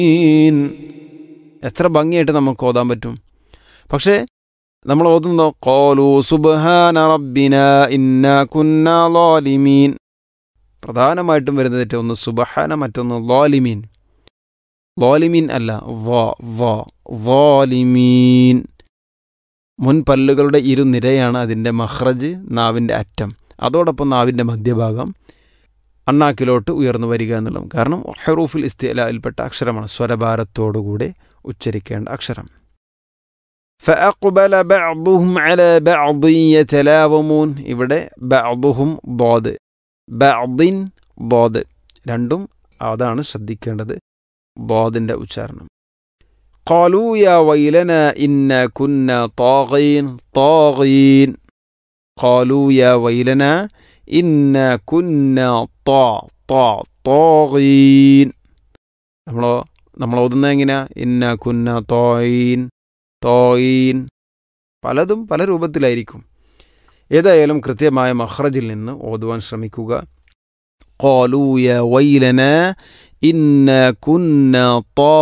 എത്ര ഭംഗിയായിട്ട് നമുക്ക് ഓതാൻ പറ്റും. പക്ഷേ നമ്മൾ ഓതുന്നോ ഖാലൂ സുബ്ഹാന റബ്ബിന ഇന്നാ കുന്നാ ളാലിമീൻ. പ്രധാനമായിട്ടും വരുന്ന തെറ്റ് ഒന്ന് സുബ്ഹാന, മറ്റൊന്ന് ളാലിമീൻ. ളാലിമീൻ അല്ല, ളാലിമീൻ. മുൻപല്ലുകളുടെ ഇരുനിരയാണ് അതിൻ്റെ മഖ്റജ്, നാവിൻ്റെ അറ്റം. അതോടൊപ്പം നാവിൻ്റെ മധ്യഭാഗം അണ്ണാക്കിലോട്ട് ഉയർന്നു വരിക എന്നുള്ളതും. കാരണം ഹറൂഫുൽ ഇസ്തിഅലായിൽപ്പെട്ട അക്ഷരമാണ്, സ്വരഭാരത്തോടുകൂടെ ഉച്ചരിക്കേണ്ട അക്ഷരം. فأقبل بعضهم على بعض يتلاومون. ഇവിടെ ബഅദുഹും ضاد, ബഅദിൻ ضاد രണ്ടും അതാണ് ശ്രദ്ധിക്കേണ്ടത്, ضادന്റെ ഉച്ചാരണം. قالوا يا ويلنا إنا كنا طاغين. قالوا يا ويلنا إنا كنا طاغين. നമ്മൾ ഓതുന്നത് എങ്ങനെയാ? ഇന്ന കുന്ന തോയീൻ. പലതും പല രൂപത്തിലായിരിക്കും. ഏതായാലും കൃത്യമായ മഖ്റജിൽ നിന്ന് ഓതുവാൻ ശ്രമിക്കുക. ഖാലൂ യാ വൈലനാ ഇന്ന കുന്ന